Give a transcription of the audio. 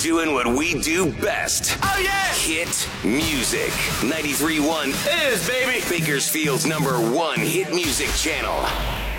doing what we do best. Oh, yeah! Hit music. 93.1 It is, baby. Bakersfield's #1 hit music channel.